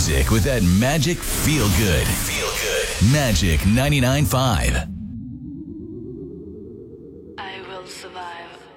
music with that magic feel good. Feel good. Magic 99.5. I will survive.